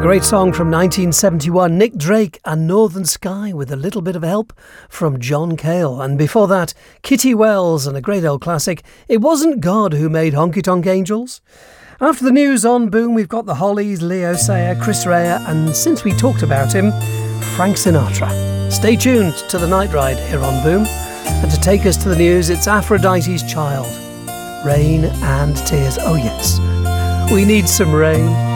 Great song from 1971, Nick Drake and Northern Sky, with a little bit of help from John Cale. And before that, Kitty Wells and a great old classic, It Wasn't God Who Made Honky Tonk Angels. After the news on Boom, we've got the Hollies, Leo Sayer, Chris Rea, and since we talked about him, Frank Sinatra. Stay tuned to the Night Ride here on Boom. And to take us to the news, it's Aphrodite's Child. Rain and tears. Oh yes, we need some rain.